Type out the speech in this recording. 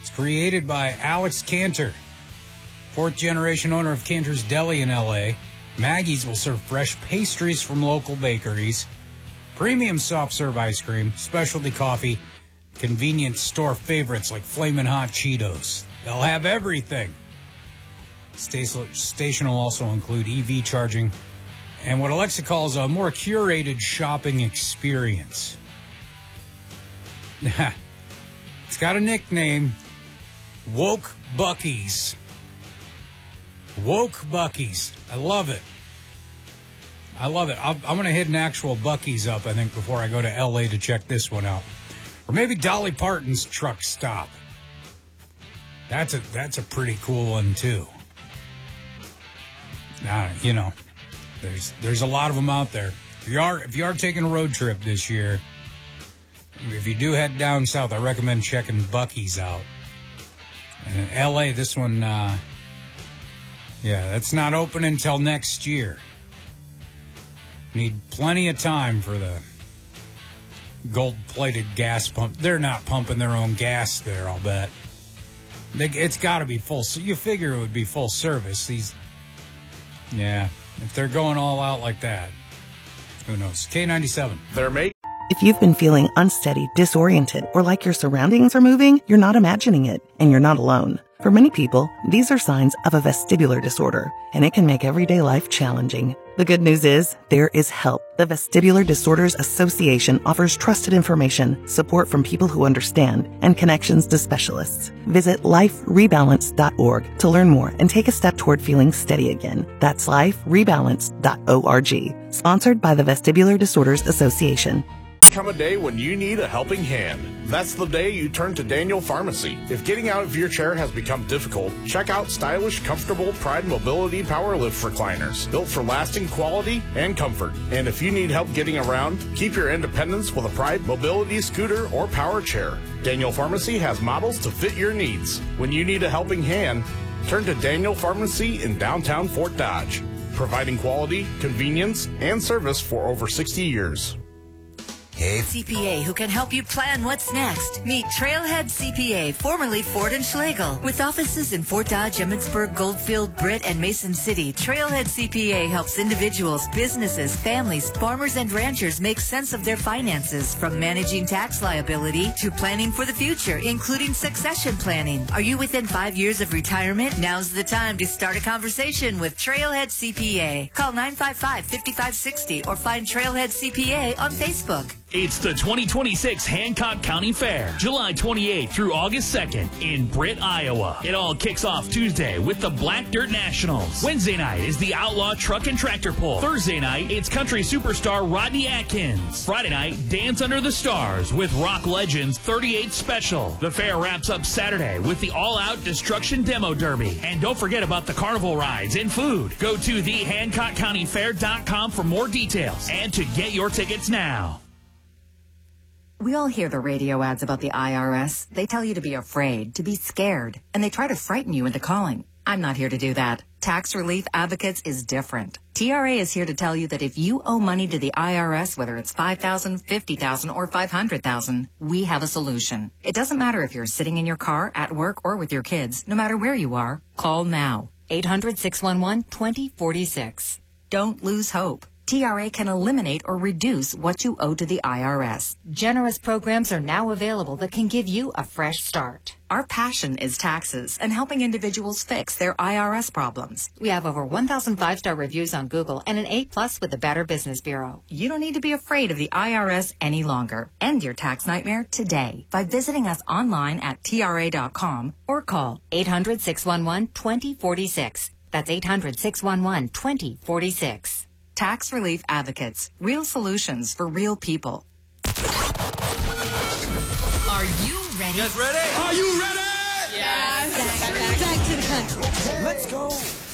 It's created by Alex Cantor, fourth-generation owner of Cantor's Deli in L.A. Maggie's will serve fresh pastries from local bakeries, premium soft-serve ice cream, specialty coffee, convenience store favorites like Flamin' Hot Cheetos. They'll have everything. Station will also include EV charging and what Alexa calls a more curated shopping experience. It's got a nickname, Woke Buc-ee's. Woke Buc-ee's. I love it. I love it. I'm going to hit an actual Buc-ee's up, I think, before I go to L.A. to check this one out. Or maybe Dolly Parton's truck stop. That's a pretty cool one, too. You know, there's a lot of them out there. If you are taking a road trip this year, if you do head down south, I recommend checking Buc-ee's out. And in L.A., this one, that's not open until next year. Need plenty of time for the gold-plated gas pump. They're not pumping their own gas there, I'll bet. It's got to be full. So you figure it would be full service. If they're going all out like that, who knows? K97. If you've been feeling unsteady, disoriented, or like your surroundings are moving, you're not imagining it, and you're not alone. For many people, these are signs of a vestibular disorder, and it can make everyday life challenging. The good news is, there is help. The Vestibular Disorders Association offers trusted information, support from people who understand, and connections to specialists. Visit liferebalance.org to learn more and take a step toward feeling steady again. That's liferebalance.org. Sponsored by the Vestibular Disorders Association. Come a day when you need a helping hand. That's the day you turn to Daniel Pharmacy. If getting out of your chair has become difficult, check out stylish, comfortable Pride Mobility Power Lift recliners, built for lasting quality and comfort. And if you need help getting around, keep your independence with a Pride Mobility scooter or power chair. Daniel Pharmacy has models to fit your needs. When you need a helping hand, turn to Daniel Pharmacy in downtown Fort Dodge, providing quality, convenience, and service for over 60 years. CPA who can help you plan what's next. Meet Trailhead CPA, formerly Ford and Schlegel. With offices in Fort Dodge, Emmitsburg, Goldfield, Britt, and Mason City, Trailhead CPA helps individuals, businesses, families, farmers, and ranchers make sense of their finances, from managing tax liability to planning for the future, including succession planning. Are you within 5 years of retirement? Now's the time to start a conversation with Trailhead CPA. Call 955-5560 or find Trailhead CPA on Facebook. It's the 2026 Hancock County Fair, July 28th through August 2nd in Britt, Iowa. It all kicks off Tuesday with the Black Dirt Nationals. Wednesday night is the Outlaw Truck and Tractor Pull. Thursday night, it's country superstar Rodney Atkins. Friday night, Dance Under the Stars with rock legends 38 Special. The fair wraps up Saturday with the all-out Destruction Demo Derby. And don't forget about the carnival rides and food. Go to thehancockcountyfair.com for more details and to get your tickets now. We all hear the radio ads about the IRS. They tell you to be afraid, to be scared, and they try to frighten you into calling. I'm not here to do that. Tax Relief Advocates is different. TRA is here to tell you that if you owe money to the IRS, whether it's $5,000, $50,000, or $500,000, we have a solution. It doesn't matter if you're sitting in your car, at work, or with your kids. No matter where you are, call now. 800-611-2046. Don't lose hope. TRA can eliminate or reduce what you owe to the IRS. Generous programs are now available that can give you a fresh start. Our passion is taxes and helping individuals fix their IRS problems. We have over 1,000 5-star reviews on Google and an A+ with the Better Business Bureau. You don't need to be afraid of the IRS any longer. End your tax nightmare today by visiting us online at TRA.com or call 800-611-2046. That's 800-611-2046. Tax Relief Advocates. Real solutions for real people. Are you ready? Get ready. Are you ready? Yes. Back to the country. Let's go.